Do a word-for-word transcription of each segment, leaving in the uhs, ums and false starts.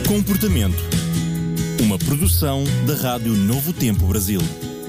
Comportamento. Uma produção da Rádio Novo Tempo Brasil.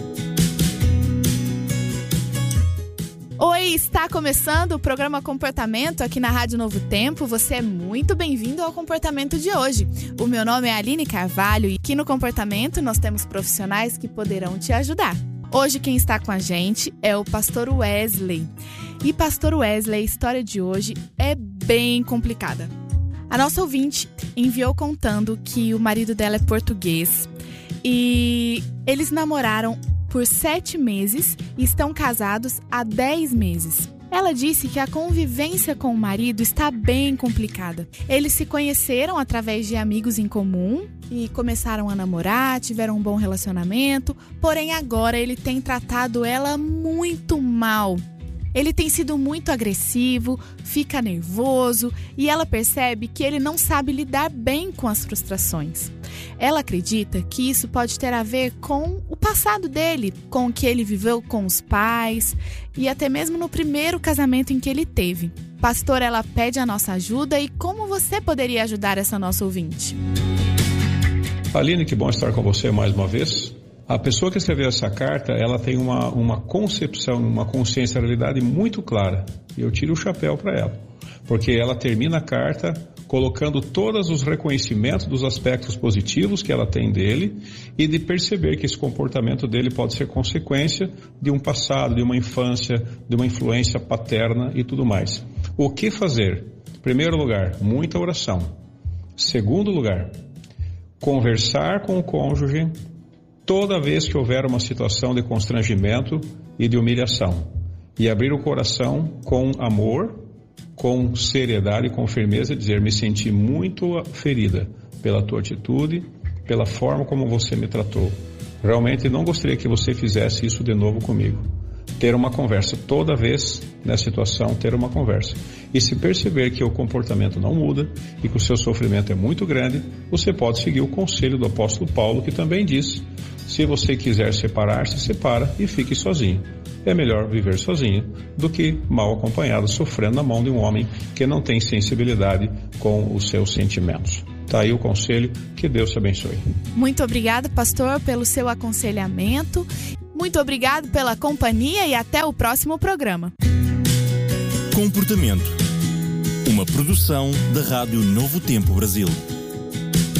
Oi, está começando o programa Comportamento aqui na Rádio Novo Tempo. Você é muito bem-vindo ao Comportamento de hoje. O meu nome é Aline Carvalho e aqui no Comportamento nós temos profissionais que poderão te ajudar. Hoje quem está com a gente é o Pastor Wesley. E Pastor Wesley, a história de hoje é bem complicada. A nossa ouvinte enviou contando que o marido dela é português e eles namoraram por sete meses e estão casados há dez meses. Ela disse que a convivência com o marido está bem complicada. Eles se conheceram através de amigos em comum e começaram a namorar, tiveram um bom relacionamento, porém agora ele tem tratado ela muito mal. Ele tem sido muito agressivo, fica nervoso e ela percebe que ele não sabe lidar bem com as frustrações. Ela acredita que isso pode ter a ver com o passado dele, com o que ele viveu com os pais e até mesmo no primeiro casamento em que ele teve. Pastor, ela pede a nossa ajuda e como você poderia ajudar essa nossa ouvinte? Aline, que bom estar com você mais uma vez. A pessoa que escreveu essa carta, ela tem uma, uma concepção, uma consciência da realidade muito clara. E eu tiro o chapéu para ela. Porque ela termina a carta colocando todos os reconhecimentos dos aspectos positivos que ela tem dele e de perceber que esse comportamento dele pode ser consequência de um passado, de uma infância, de uma influência paterna e tudo mais. O que fazer? Primeiro lugar, muita oração. Segundo lugar, conversar com o cônjuge toda vez que houver uma situação de constrangimento e de humilhação, e abrir o coração com amor, com seriedade e com firmeza, dizer: me senti muito ferida pela tua atitude, pela forma como você me tratou. Realmente não gostaria que você fizesse isso de novo comigo. Ter uma conversa, toda vez nessa situação, ter uma conversa. E se perceber que o comportamento não muda e que o seu sofrimento é muito grande, você pode seguir o conselho do apóstolo Paulo, que também diz: se você quiser separar-se, separa e fique sozinho. É melhor viver sozinho do que mal acompanhado, sofrendo na mão de um homem que não tem sensibilidade com os seus sentimentos. Está aí o conselho, que Deus te abençoe. Muito obrigado, pastor, pelo seu aconselhamento. Muito obrigado pela companhia e até o próximo programa. Comportamento. Uma produção da Rádio Novo Tempo Brasil.